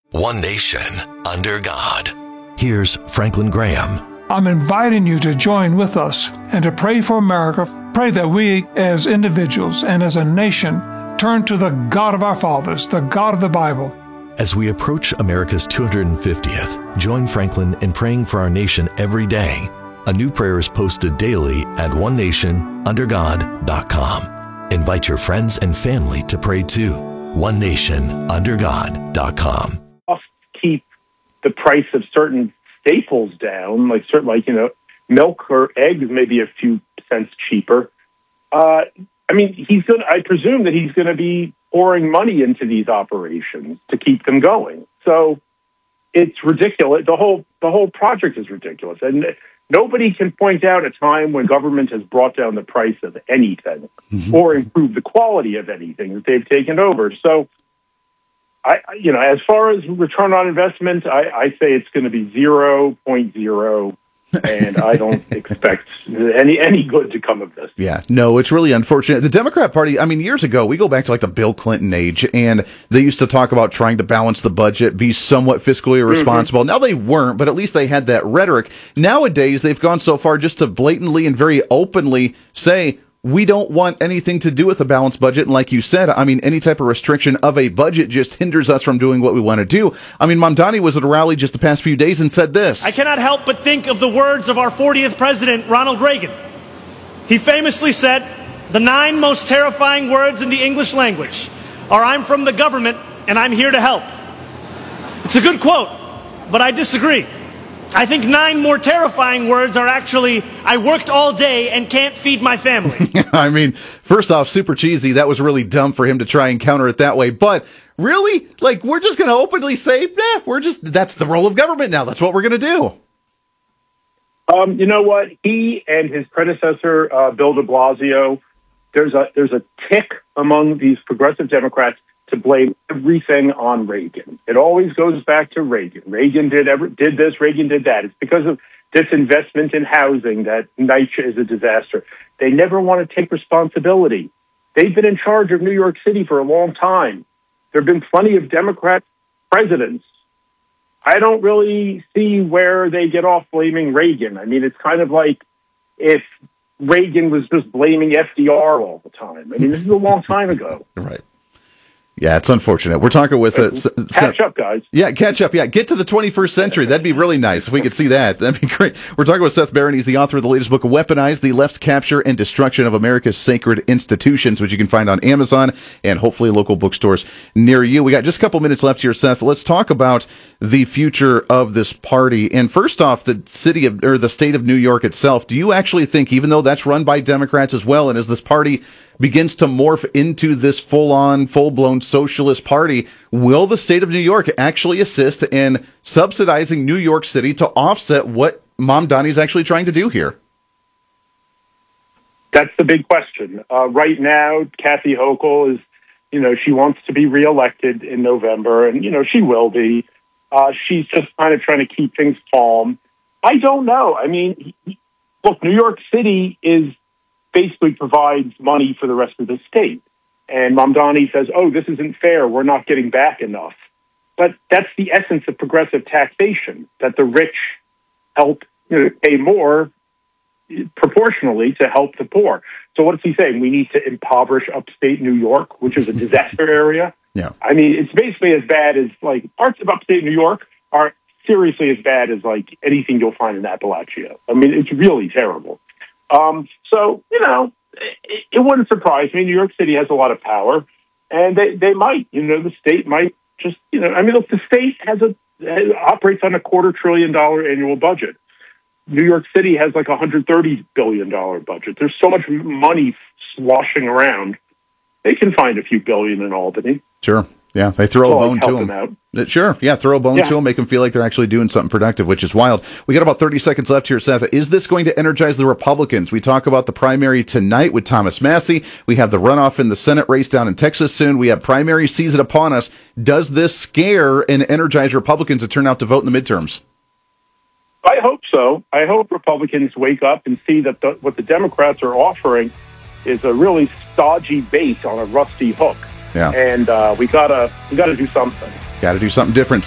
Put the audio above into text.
One nation, under God. Here's Franklin Graham. I'm inviting you to join with us and to pray for America. Pray that we, as individuals and as a nation, turn to the God of our fathers, the God of the Bible. As we approach America's 250th, join Franklin in praying for our nation every day. A new prayer is posted daily at onenationundergod.com. Invite your friends and family to pray too. onenationundergod.com. Keep the price of certain staples down, like milk or eggs maybe a few cents cheaper. I presume that he's going to be pouring money into these operations to keep them going. So it's ridiculous. The whole project is ridiculous. And nobody can point out a time when government has brought down the price of anything or improved the quality of anything that they've taken over. So, as far as return on investment, I say it's going to be 0.0. And I don't expect any good to come of this. Yeah, no, it's really unfortunate. The Democrat Party, years ago, we go back to like the Bill Clinton age, and they used to talk about trying to balance the budget, be somewhat fiscally responsible. Now they weren't, but at least they had that rhetoric. Nowadays, they've gone so far just to blatantly and very openly say, we don't want anything to do with a balanced budget. And like you said, any type of restriction of a budget just hinders us from doing what we want to do. Mamdani was at a rally just the past few days and said this. I cannot help but think of the words of our 40th president, Ronald Reagan. He famously said, the 9 most terrifying words in the English language are, I'm from the government and I'm here to help. It's a good quote, but I disagree. I think 9 more terrifying words are actually, I worked all day and can't feed my family. First off, super cheesy. That was really dumb for him to try and counter it that way. But really, we're just going to openly say, that's the role of government now. That's what we're going to do. You know what? He and his predecessor, Bill de Blasio, there's a tick among these progressive Democrats to blame everything on Reagan. It always goes back to Reagan. Reagan did this, Reagan did that. It's because of disinvestment in housing that NYCHA is a disaster. They never want to take responsibility. They've been in charge of New York City for a long time. There have been plenty of Democrat presidents. I don't really see where they get off blaming Reagan. It's kind of like if Reagan was just blaming FDR all the time. This is a long time ago. Right. Yeah, it's unfortunate. We're talking with catch up, guys. Yeah, catch up. Yeah, get to the 21st century. That'd be really nice if we could see that. That'd be great. We're talking with Seth Barron. He's the author of the latest book, Weaponize: The Left's Capture and Destruction of America's Sacred Institutions, which you can find on Amazon and hopefully local bookstores near you. We got just a couple minutes left here, Seth. Let's talk about the future of this party. And first off, the state of New York itself. Do you actually think, even though that's run by Democrats as well, and as this party begins to morph into this full-blown socialist party, will the state of New York actually assist in subsidizing New York City to offset what Mamdani is actually trying to do here? That's the big question. Right now, Kathy Hochul is, she wants to be reelected in November, and, she will be. She's just kind of trying to keep things calm. I don't know. Look, New York City basically provides money for the rest of the state. And Mamdani says, this isn't fair. We're not getting back enough. But that's the essence of progressive taxation, that the rich help pay more proportionally to help the poor. So what is he saying? We need to impoverish upstate New York, which is a disaster area? Yeah. It's basically as bad as, parts of upstate New York are seriously as bad as, anything you'll find in Appalachia. It's really terrible. It wouldn't surprise me. New York City has a lot of power, and they might, the state might just, look, the state operates on a $250 billion annual budget. New York City has like $130 billion budget. There's so much money sloshing around. They can find a few billion in Albany. Sure. Yeah, they throw a bone to them. Sure, yeah, throw a bone to them, make them feel like they're actually doing something productive, which is wild. We got about 30 seconds left here, Seth. Is this going to energize the Republicans? We talk about the primary tonight with Thomas Massie. We have the runoff in the Senate race down in Texas soon. We have primary season upon us. Does this scare and energize Republicans to turn out to vote in the midterms? I hope so. I hope Republicans wake up and see that what the Democrats are offering is a really stodgy bait on a rusty hook. Yeah. And we gotta do something. Got to do something different.